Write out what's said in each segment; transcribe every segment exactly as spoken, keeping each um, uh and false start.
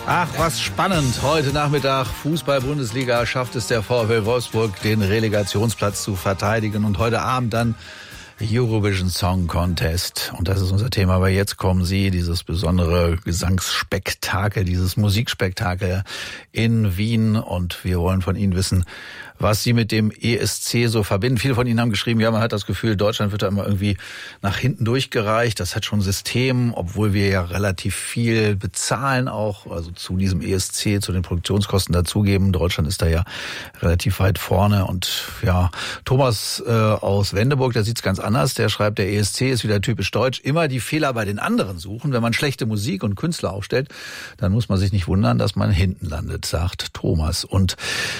Ach, was spannend. Heute Nachmittag Fußball-Bundesliga schafft es der VfL Wolfsburg, den Relegationsplatz zu verteidigen. Und heute Abend dann Eurovision Song Contest. Und das ist unser Thema. Aber jetzt kommen Sie, dieses besondere Gesangsspektakel, dieses Musikspektakel in Wien. Und wir wollen von Ihnen wissen, was Sie mit dem E S C so verbinden. Viele von Ihnen haben geschrieben, ja, man hat das Gefühl, Deutschland wird da immer irgendwie nach hinten durchgereicht. Das hat schon System, obwohl wir ja relativ viel bezahlen auch, also zu diesem E S C, zu den Produktionskosten dazugeben. Deutschland ist da ja relativ weit vorne. Und ja, Thomas äh, aus Wendeburg, der sieht's ganz anders. Der schreibt, der E S C ist wieder typisch deutsch. Immer die Fehler bei den anderen suchen. Wenn man schlechte Musik und Künstler aufstellt, dann muss man sich nicht wundern, dass man hinten landet, sagt Thomas. Und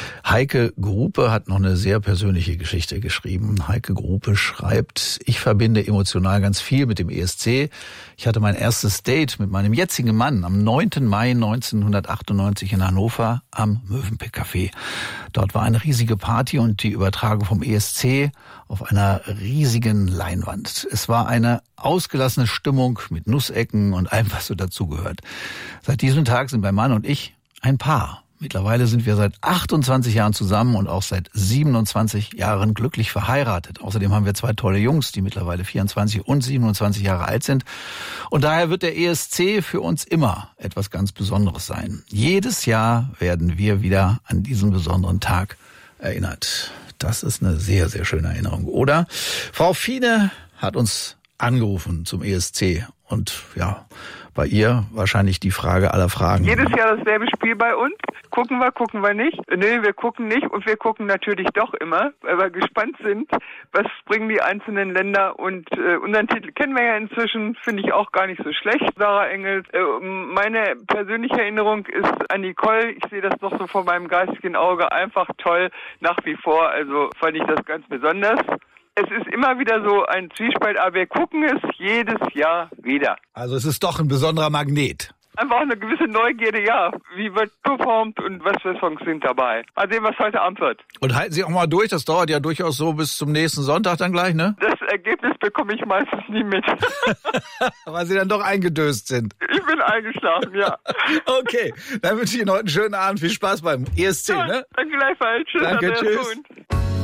Heike Gruppe hat noch eine sehr persönliche Geschichte geschrieben. Heike Gruppe schreibt, ich verbinde emotional ganz viel mit dem E S C. Ich hatte mein erstes Date mit meinem jetzigen Mann am neunten Mai neunzehnhundertachtundneunzig in Hannover am Mövenpick Café. Dort war eine riesige Party und die Übertragung vom E S C auf einer riesigen Leinwand. Es war eine ausgelassene Stimmung mit Nussecken und allem, was so dazugehört. Seit diesem Tag sind mein Mann und ich ein Paar. Mittlerweile sind wir seit achtundzwanzig Jahren zusammen und auch seit siebenundzwanzig Jahren glücklich verheiratet. Außerdem haben wir zwei tolle Jungs, die mittlerweile vierundzwanzig und siebenundzwanzig Jahre alt sind. Und daher wird der E S C für uns immer etwas ganz Besonderes sein. Jedes Jahr werden wir wieder an diesen besonderen Tag erinnert. Das ist eine sehr, sehr schöne Erinnerung, oder? Frau Fiene hat uns angerufen zum E S C und ja, bei ihr wahrscheinlich die Frage aller Fragen. Jedes Jahr dasselbe Spiel bei uns. Gucken wir, gucken wir nicht. Nee, wir gucken nicht und wir gucken natürlich doch immer, weil wir gespannt sind, was bringen die einzelnen Länder und äh, unseren Titel kennen wir ja inzwischen, finde ich auch gar nicht so schlecht. Sarah Engels, äh, meine persönliche Erinnerung ist an Nicole. Ich sehe das noch so vor meinem geistigen Auge, einfach toll, nach wie vor, also fand ich das ganz besonders. Es ist immer wieder so ein Zwiespalt, aber wir gucken es jedes Jahr wieder. Also es ist doch ein besonderer Magnet. Einfach eine gewisse Neugierde, ja. Wie wird performt und was für Songs sind dabei. Mal sehen, was heute Abend wird. Und halten Sie auch mal durch, das dauert ja durchaus so bis zum nächsten Sonntag dann gleich, ne? Das Ergebnis bekomme ich meistens nie mit. Weil Sie dann doch eingedöst sind. Ich bin eingeschlafen, ja. Okay, dann wünsche ich Ihnen heute einen schönen Abend. Viel Spaß beim E S C, ja, ne? Danke gleichfalls. Tschüss. Danke, tschüss.